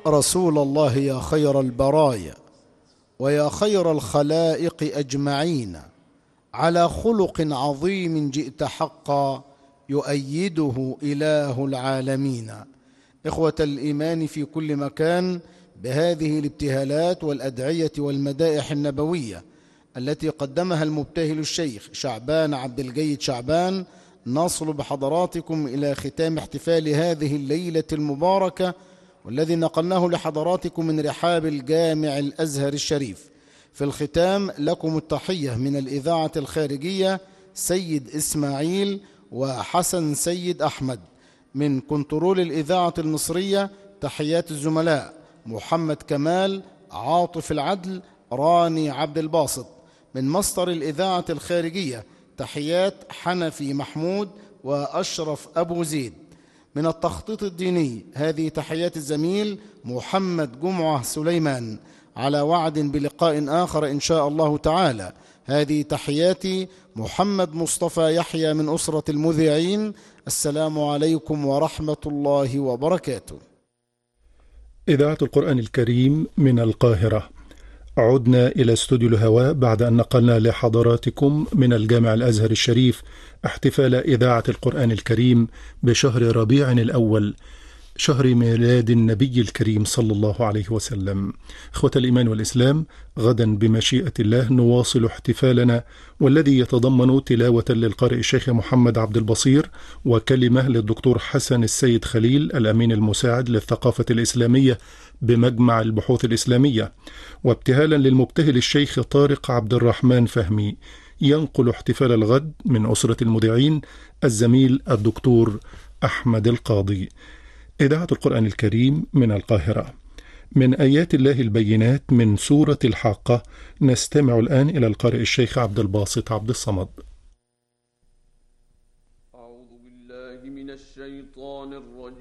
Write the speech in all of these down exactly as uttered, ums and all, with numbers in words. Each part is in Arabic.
رسول الله يا خير البرايا ويا خير الخلائق أجمعين، على خلق عظيم جئت حقا يؤيده إله العالمين. إخوة الإيمان في كل مكان، بهذه الابتهالات والأدعية والمدائح النبوية التي قدمها المبتهل الشيخ شعبان عبد الجيد شعبان، نصل بحضراتكم إلى ختام احتفال هذه الليلة المباركة، والذي نقلناه لحضراتكم من رحاب الجامع الأزهر الشريف. في الختام لكم التحية من الإذاعة الخارجية سيد إسماعيل وحسن سيد أحمد، من كنترول الإذاعة المصرية تحيات الزملاء محمد كمال، عاطف العدل، راني عبد الباسط. من مصدر الإذاعة الخارجية تحيات حنفي محمود وأشرف أبو زيد. من التخطيط الديني هذه تحيات الزميل محمد جمعة سليمان، على وعد بلقاء آخر إن شاء الله تعالى. هذه تحياتي محمد مصطفى يحيى من أسرة المذيعين. السلام عليكم ورحمة الله وبركاته. إذاعة القرآن الكريم من القاهرة. عدنا إلى استوديو الهواء بعد أن نقلنا لحضراتكم من الجامع الأزهر الشريف احتفال إذاعة القرآن الكريم بشهر ربيع الأول، شهر ميلاد النبي الكريم صلى الله عليه وسلم. إخوة الإيمان والإسلام، غدا بمشيئة الله نواصل احتفالنا، والذي يتضمن تلاوة للقارئ الشيخ محمد عبد البصير، وكلمة للدكتور حسن السيد خليل الأمين المساعد للثقافة الإسلامية بمجمع البحوث الإسلامية، وابتهالا للمبتهل الشيخ طارق عبد الرحمن فهمي. ينقل احتفال الغد من أسرة المذيعين الزميل الدكتور أحمد القاضي. إذاعة القرآن الكريم من القاهرة. من آيات الله البينات من سورة الحاقة، نستمع الآن إلى القارئ الشيخ عبد الباسط عبد الصمد. أعوذ بالله من الشيطان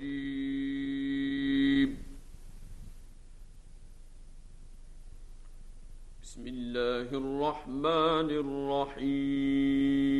الرجيم. بسم الله الرحمن الرحيم.